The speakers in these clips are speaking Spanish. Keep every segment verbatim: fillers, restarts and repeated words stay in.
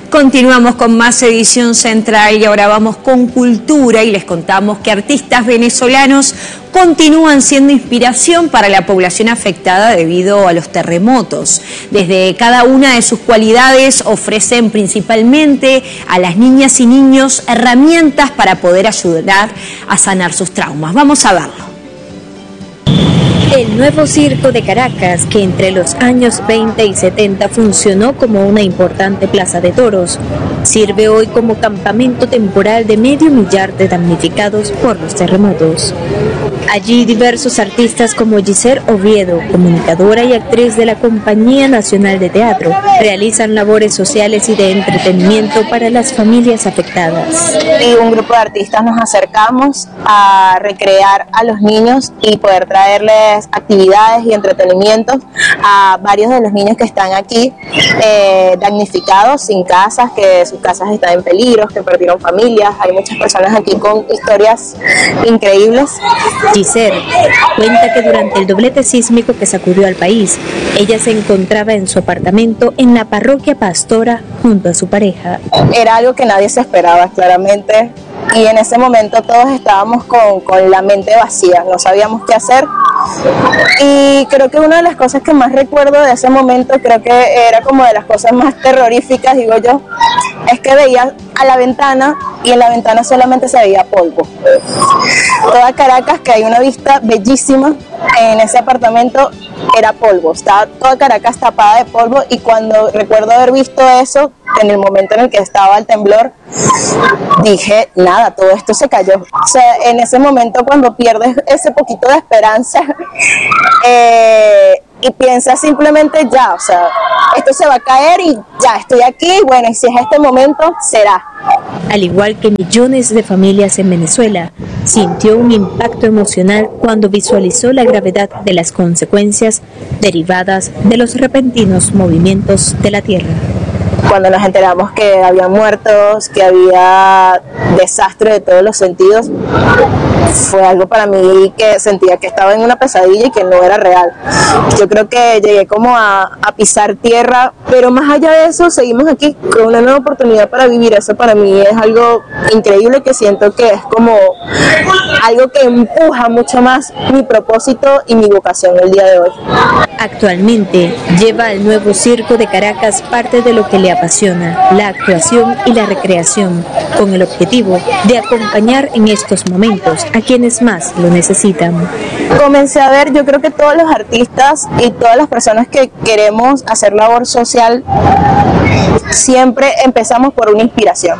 Continuamos con más edición central y ahora vamos con cultura y les contamos que artistas venezolanos continúan siendo inspiración para la población afectada debido a los terremotos. Desde cada una de sus cualidades ofrecen principalmente a las niñas y niños herramientas para poder ayudar a sanar sus traumas. Vamos a verlo. El nuevo circo de Caracas, que entre los años veinte y setenta funcionó como una importante plaza de toros, sirve hoy como campamento temporal de medio millar de damnificados por los terremotos. Allí diversos artistas como Giselle Oviedo, comunicadora y actriz de la Compañía Nacional de Teatro, realizan labores sociales y de entretenimiento para las familias afectadas. Y un grupo de artistas nos acercamos a recrear a los niños y poder traerles actividades y entretenimientos a varios de los niños que están aquí eh, damnificados, sin casas, que sus casas están en peligro, que perdieron familias. Hay muchas personas aquí con historias increíbles. Giselle cuenta que durante el doblete sísmico que sacudió al país, ella se encontraba en su apartamento en la parroquia Pastora junto a su pareja. Era algo que nadie se esperaba, claramente, y en ese momento todos estábamos con, con la mente vacía, no sabíamos qué hacer. Y creo que una de las cosas que más recuerdo de ese momento, creo que era como de las cosas más terroríficas, digo yo, es que veía a la ventana y en la ventana solamente se veía polvo. Toda Caracas, que hay una vista bellísima, en ese apartamento era polvo, estaba toda Caracas tapada de polvo, y cuando recuerdo haber visto eso, en el momento en el que estaba el temblor, dije, nada, todo esto se cayó. O sea, en ese momento cuando pierdes ese poquito de esperanza eh, y piensas simplemente ya, o sea, esto se va a caer y ya, estoy aquí, bueno, y si es este momento, será. Al igual que millones de familias en Venezuela, sintió un impacto emocional cuando visualizó la gravedad de las consecuencias derivadas de los repentinos movimientos de la tierra. Cuando nos enteramos que había muertos, que había desastre de todos los sentidos, fue algo para mí que sentía que estaba en una pesadilla y que no era real. Yo creo que llegué como a, a pisar tierra, pero más allá de eso, seguimos aquí con una nueva oportunidad para vivir. Eso para mí es algo increíble, que siento que es como algo que empuja mucho más mi propósito y mi vocación el día de hoy. Actualmente lleva al nuevo circo de Caracas parte de lo que le apasiona, la actuación y la recreación, con el objetivo de acompañar en estos momentos a quienes más lo necesitan. Comencé a ver, yo creo que todos los artistas y todas las personas que queremos hacer labor social, siempre empezamos por una inspiración.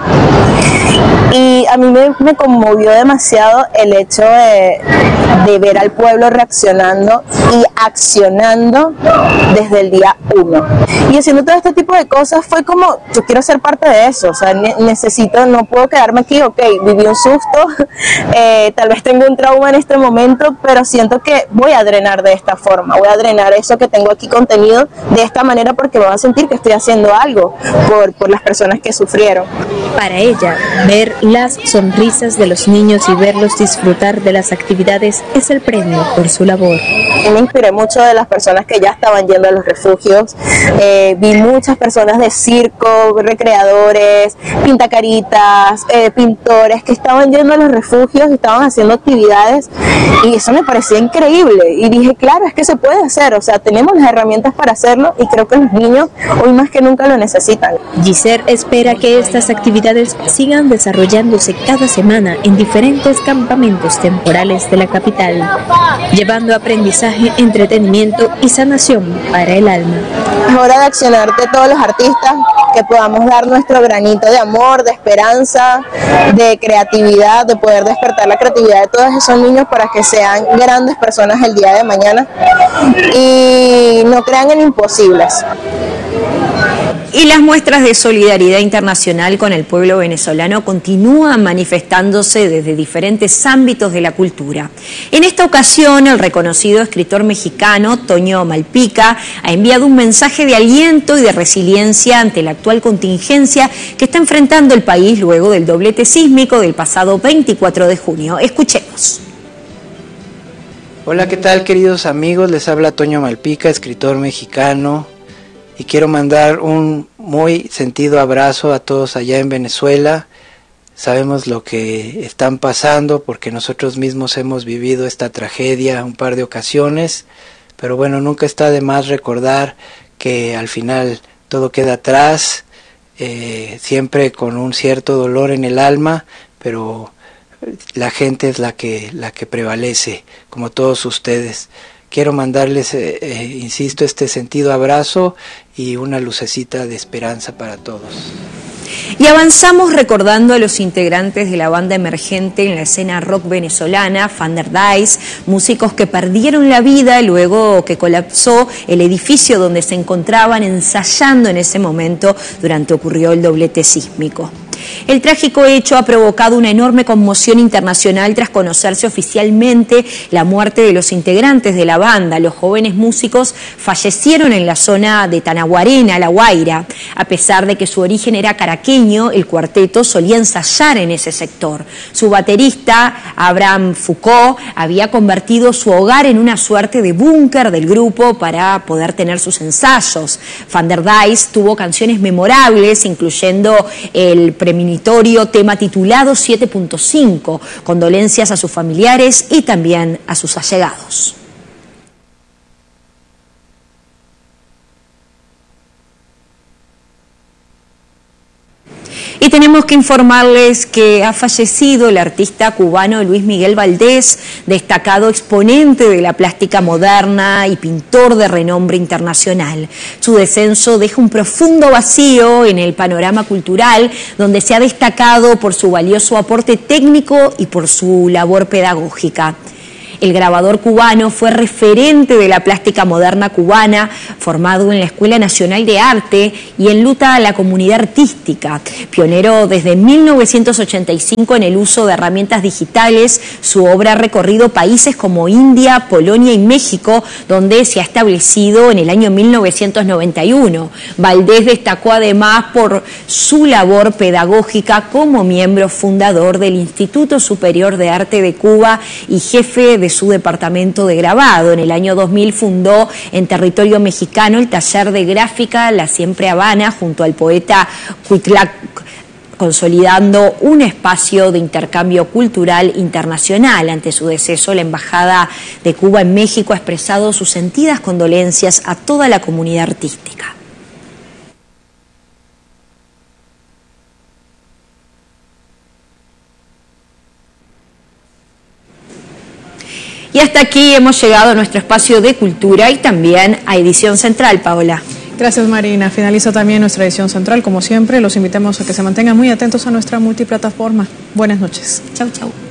Y a mí me, me conmovió demasiado el hecho de, de ver al pueblo reaccionando y accionando desde el día uno. Y haciendo todo este tipo de cosas fue como, yo quiero ser parte de eso, o sea, ne necesito, no puedo quedarme aquí, ok, viví un susto, eh, tal vez tengo un trauma en este momento, pero siento que voy a drenar de esta forma, voy a drenar eso que tengo aquí contenido de esta manera, porque voy a sentir que estoy haciendo algo por, por las personas que sufrieron. Para ella, ver las sonrisas de los niños y verlos disfrutar de las actividades es el premio por su labor. Y me inspiré mucho de las personas que ya estaban yendo a los refugios, eh, vi muchas personas de circo, recreadores, pintacaritas, eh, pintores que estaban yendo a los refugios y estaban haciendo actividades, y eso me parecía increíble, y dije, claro, es que se puede hacer, o sea, tenemos las herramientas para hacerlo, y creo que los niños hoy más que nunca lo necesitan. Giselle espera que estas actividades sigan desarrollándose cada semana en diferentes campamentos temporales de la capital, llevando aprendizaje, entretenimiento y sanación para el alma. Es hora de accionar de todos los artistas, que podamos dar nuestro granito de amor, de esperanza, de creatividad, de poder despertar la creatividad de todos esos niños para que sean grandes personas el día de mañana y no crean en imposibles. Y las muestras de solidaridad internacional con el pueblo venezolano continúan manifestándose desde diferentes ámbitos de la cultura. En esta ocasión, el reconocido escritor mexicano Toño Malpica ha enviado un mensaje de aliento y de resiliencia ante la actual contingencia que está enfrentando el país luego del doblete sísmico del pasado veinticuatro de junio. Escuchemos. Hola, ¿qué tal, queridos amigos? Les habla Toño Malpica, escritor mexicano, y quiero mandar un, muy sentido abrazo a todos allá en Venezuela. Sabemos lo que están pasando porque nosotros mismos hemos vivido esta tragedia un par de ocasiones, pero bueno, nunca está de más recordar que al final todo queda atrás, eh, siempre con un cierto dolor en el alma, pero la gente es la que, la que prevalece, como todos ustedes. Quiero mandarles, eh, eh, insisto, este sentido abrazo y una lucecita de esperanza para todos. Y avanzamos recordando a los integrantes de la banda emergente en la escena rock venezolana, Thunder Dice, músicos que perdieron la vida luego que colapsó el edificio donde se encontraban ensayando en ese momento durante ocurrió el doblete sísmico. El trágico hecho ha provocado una enorme conmoción internacional tras conocerse oficialmente la muerte de los integrantes de la banda. Los jóvenes músicos fallecieron en la zona de Tanaguarena, La Guaira. A pesar de que su origen era caraqueño, el cuarteto solía ensayar en ese sector. Su baterista, Abraham Foucault, había convertido su hogar en una suerte de búnker del grupo para poder tener sus ensayos. Thunder Dice tuvo canciones memorables, incluyendo el premonitorio tema titulado siete punto cinco, condolencias a sus familiares y también a sus allegados. Y tenemos que informarles que ha fallecido el artista cubano Luis Miguel Valdés, destacado exponente de la plástica moderna y pintor de renombre internacional. Su descenso deja un profundo vacío en el panorama cultural, donde se ha destacado por su valioso aporte técnico y por su labor pedagógica. El grabador cubano fue referente de la plástica moderna cubana, formado en la Escuela Nacional de Arte y en lucha a la comunidad artística. Pionero desde mil novecientos ochenta y cinco en el uso de herramientas digitales, su obra ha recorrido países como India, Polonia y México, donde se ha establecido en el año mil novecientos noventa y uno. Valdés destacó además por su labor pedagógica como miembro fundador del Instituto Superior de Arte de Cuba y jefe de su departamento de grabado. En el año dos mil fundó en territorio mexicano el taller de gráfica La Siempre Habana junto al poeta Cuitlac, consolidando un espacio de intercambio cultural internacional. Ante su deceso, la Embajada de Cuba en México ha expresado sus sentidas condolencias a toda la comunidad artística. Y hasta aquí hemos llegado a nuestro espacio de cultura y también a Edición Central, Paola. Gracias, Marina. Finaliza también nuestra edición central. Como siempre, los invitamos a que se mantengan muy atentos a nuestra multiplataforma. Buenas noches. Chau, chau.